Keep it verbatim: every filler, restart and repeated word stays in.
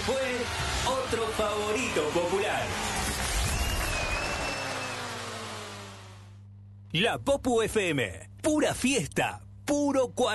fue otro favorito popular. La Popu F M, pura fiesta, puro cuarto.